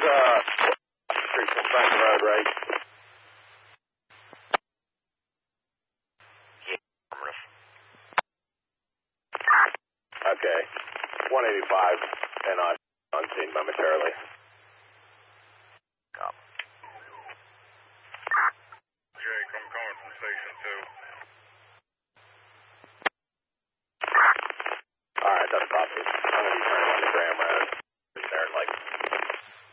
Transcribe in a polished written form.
Street from Franklin Road, right? Yeah, affirmative. Okay. 185 and unseen momentarily.